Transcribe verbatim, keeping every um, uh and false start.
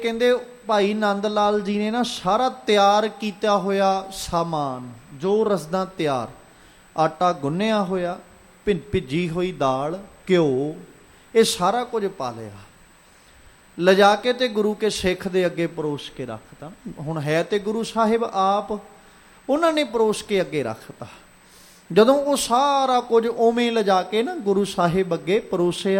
ਕਹਿੰਦੇ ਭਾਈ ਨੰਦ ਲਾਲ ਜੀ ਨੇ ਨਾ ਸਾਰਾ ਤਿਆਰ ਕੀਤਾ ਹੋਇਆ ਸਾਮਾਨ, ਜੋ ਰਸਦਾਂ ਤਿਆਰ, ਆਟਾ ਗੁੰਨਿਆ ਹੋਇਆ, ਭਿ ਭਿੱਜੀ ਹੋਈ ਦਾਲ, ਘਿਓ, ਇਹ ਸਾਰਾ ਕੁਝ ਪਾ ਲਿਆ, ਲਿਜਾ ਕੇ ਤੇ ਗੁਰੂ ਕੇ ਸਿੱਖ ਦੇ ਅੱਗੇ ਪਰੋਸ ਕੇ ਰੱਖਤਾ। ਹੁਣ ਹੈ ਤੇ ਗੁਰੂ ਸਾਹਿਬ ਆਪ, ਉਹਨਾਂ ਨੇ ਪਰੋਸ ਕੇ ਅੱਗੇ ਰੱਖਤਾ। ਜਦੋਂ ਉਹ ਸਾਰਾ ਕੁਝ ਉਵੇਂ ਲਿਜਾ ਕੇ ਨਾ ਗੁਰੂ ਸਾਹਿਬ ਅੱਗੇ ਪਰੋਸਿਆ,